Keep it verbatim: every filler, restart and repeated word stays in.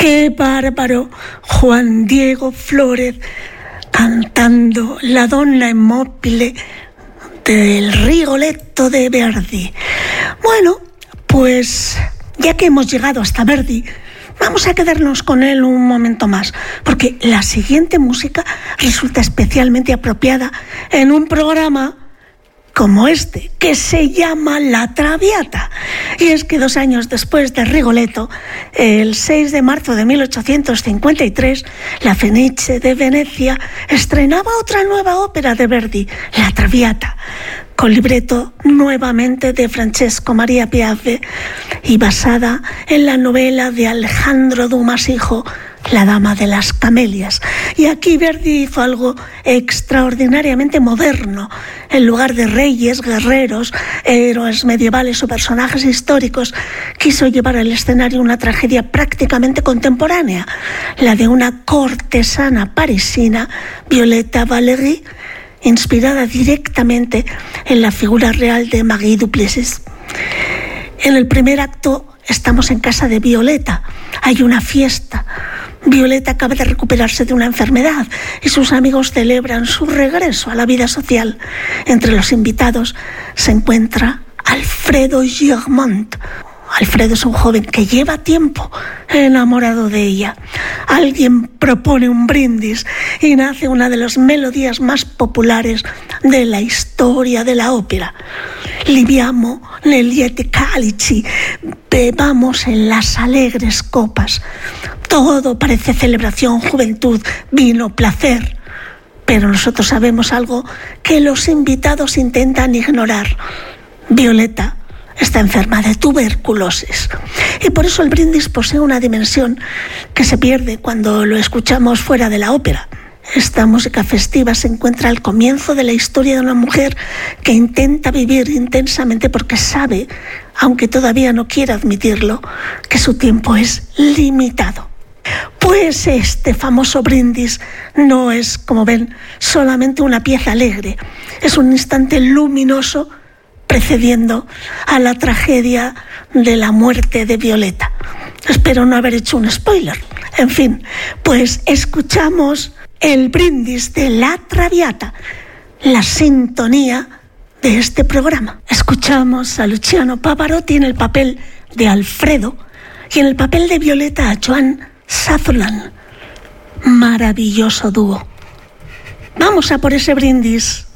¡Qué bárbaro! Juan Diego Flórez cantando La donna è mobile del Rigoletto de Verdi. Bueno, pues ya que hemos llegado hasta Verdi, vamos a quedarnos con él un momento más, porque la siguiente música resulta especialmente apropiada en un programa como este, que se llama La Traviata. Y es que dos años después de Rigoletto, el seis de marzo de mil ochocientos cincuenta y tres, la Fenice de Venecia estrenaba otra nueva ópera de Verdi, La Traviata, con libreto nuevamente de Francesco Maria Piave y basada en la novela de Alejandro Dumas hijo, La dama de las camelias. Y aquí Verdi hizo algo extraordinariamente moderno. En lugar de reyes, guerreros, héroes medievales o personajes históricos, quiso llevar al escenario una tragedia prácticamente contemporánea, la de una cortesana parisina, Violetta Valéry, inspirada directamente en la figura real de Marie Duplessis. En el primer acto estamos en casa de Violetta. Hay una fiesta. Violetta acaba de recuperarse de una enfermedad y sus amigos celebran su regreso a la vida social. Entre los invitados se encuentra Alfredo Guillermont. Alfredo es un joven que lleva tiempo enamorado de ella. Alguien propone un brindis y nace una de las melodías más populares de la historia de la ópera. Libiamo nel lieti calici, bebamos en las alegres copas. Todo parece celebración, juventud, vino, placer. Pero nosotros sabemos algo que los invitados intentan ignorar. Violetta está enferma de tuberculosis y por eso el brindis posee una dimensión que se pierde cuando lo escuchamos fuera de la ópera. Esta música festiva se encuentra al comienzo de la historia de una mujer que intenta vivir intensamente porque sabe, aunque todavía no quiera admitirlo, que su tiempo es limitado. Pues este famoso brindis no es, como ven, solamente una pieza alegre, es un instante luminoso precediendo a la tragedia de la muerte de Violetta. Espero no haber hecho un spoiler. En fin, pues escuchamos el brindis de La Traviata, la sintonía de este programa. Escuchamos a Luciano Pavarotti en el papel de Alfredo y en el papel de Violetta a Joan Sutherland. Maravilloso dúo. Vamos a por ese brindis.